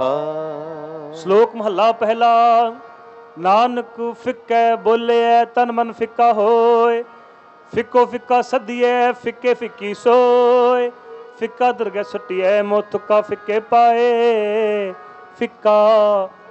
ਸ਼ਲੋਕ ਮਹੱਲਾ ਪਹਿਲਾ। ਨਾਨਕ ਫਿੱਕੈ ਬੋਲਿਐ ਤਨ ਮਨ ਫਿੱਕਾ ਹੋਏ, ਫਿੱਕੋ ਫਿੱਕਾ ਸੱਦੀਐ ਫਿੱਕੇ ਫਿੱਕੀ ਸੋਏ। ਫਿੱਕਾ ਦਰਗਹਿ ਸੁੱਟੀਐ ਮੋਹ ਤੁੱਕਾ ਫਿੱਕੇ ਪਾਏ, ਫਿੱਕਾ